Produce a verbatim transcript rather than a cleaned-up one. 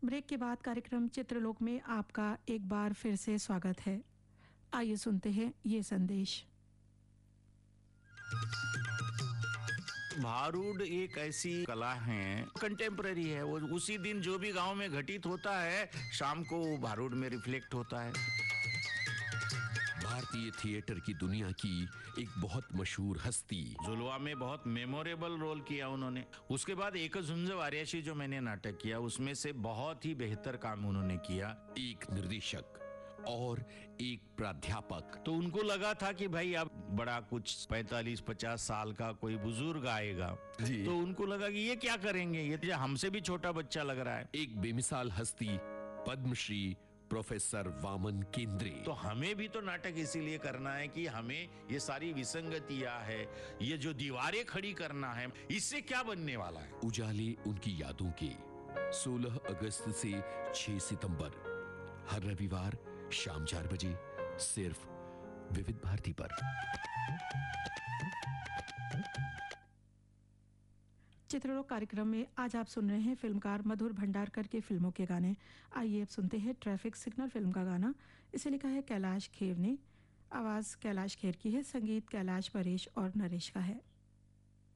Break के बाद कार्यक्रम चित्रलोक में आपका एक बार फिर से स्वागत है। आइए सुनते हैं ये संदेश। भारूड एक ऐसी कला है, कंटेम्पररी है। वो उसी दिन जो भी गांव में घटित होता है, शाम को वो भारूड में रिफ्लेक्ट होता है। भारतीय थिएटर की दुनिया की एक बहुत मशहूर हस्ती, जुलवा में बहुत मेमोरेबल रोल किया उन्होंने। उसके बाद एक झुंज वार्याशी जो मैंने नाटक किया, उसमें से बहुत ही बेहतर काम उन्होंने किया। एक निर्देशक और एक प्राध्यापक। तो उनको लगा था कि भाई अब बड़ा कुछ पैंतालीस पचास साल का कोई बुजुर्ग आएगा, तो उनको लगा कि ये क्या करेंगे, ये हमसे भी छोटा बच्चा लग रहा है। एक बेमिसाल हस्ती, पद्मश्री प्रोफेसर वामन केंद्रे। तो हमें भी तो नाटक इसीलिए करना है कि हमें ये सारी विसंगतियां है, ये जो दीवारें खड़ी करना है, इससे क्या बनने वाला है। उजाले उनकी यादों के सोलह अगस्त से छह सितंबर, हर रविवार शाम चार बजे, सिर्फ विविध भारती पर। चित्रलोक कार्यक्रम में आज आप सुन रहे हैं फिल्मकार मधुर भंडारकर के फिल्मों के गाने। आइए अब सुनते हैं ट्रैफिक सिग्नल फिल्म का गाना। इसे लिखा है कैलाश खेर ने, आवाज कैलाश खेर की है, संगीत कैलाश परेश और नरेश का है।